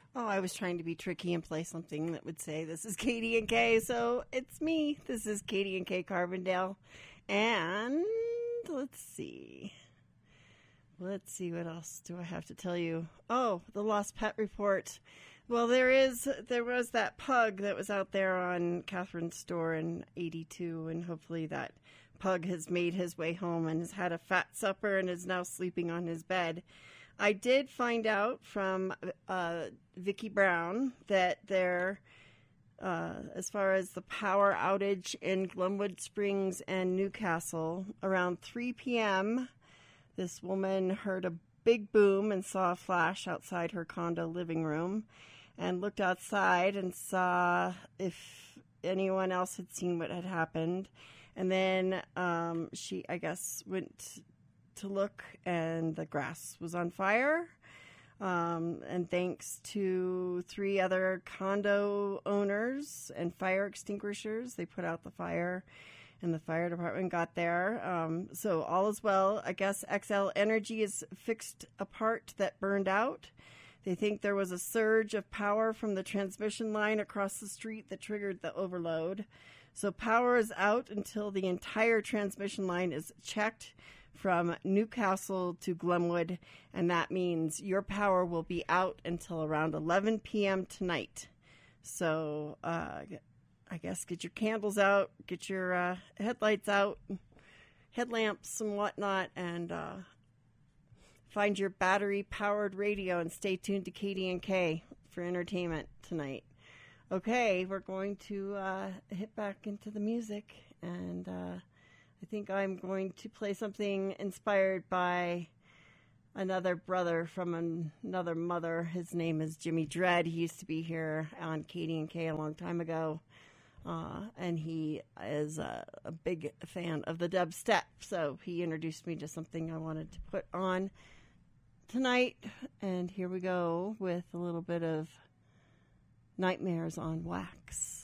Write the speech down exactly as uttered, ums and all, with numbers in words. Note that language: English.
Oh, I was trying to be tricky and play something that would say, this is Katie and Kay, so it's me. This is Katie and Kay Carbondale. And let's see. Let's see, what else do I have to tell you? Oh, the Lost Pet Report. Well, there is, there was that pug that was out there on Catherine's store in eighty-two, and hopefully that pug has made his way home and has had a fat supper and is now sleeping on his bed. I did find out from uh, Vicki Brown that there, uh, as far as the power outage in Glenwood Springs and Newcastle, around three p.m., this woman heard a big boom and saw a flash outside her condo living room and looked outside and saw if anyone else had seen what had happened. And then um, she, I guess, went to look, and the grass was on fire. Um, and thanks to three other condo owners and fire extinguishers, they put out the fire, and the fire department got there. Um, so all is well. I guess X L Energy has fixed a part that burned out. They think there was a surge of power from the transmission line across the street that triggered the overload. So power is out until the entire transmission line is checked from Newcastle to Glenwood, and that means your power will be out until around eleven p.m. tonight. So uh, I guess get your candles out, get your uh, headlights out, headlamps and whatnot, and uh, find your battery-powered radio and stay tuned to Katie and Kay for entertainment tonight. Okay, we're going to uh, hit back into the music, and uh, I think I'm going to play something inspired by another brother from an- another mother. His name is Jimmy Dredd. He used to be here on Katie and Kay a long time ago, uh, and he is uh, a big fan of the dubstep, so he introduced me to something I wanted to put on tonight, and here we go with a little bit of Nightmares on Wax.